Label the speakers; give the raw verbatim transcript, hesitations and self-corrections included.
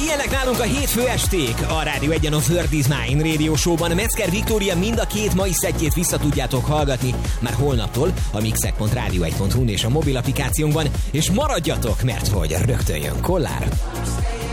Speaker 1: Ilyenek nálunk a hétfő esték. A Rádió egyen a World is Mine Radio Show-ban Metzger Viktória mind a két mai szettjét vissza tudjátok hallgatni már holnaptól a mixek pont rádió egy pont hu és a mobil applikációnkban, és maradjatok, mert hogy rögtön jön Kollár.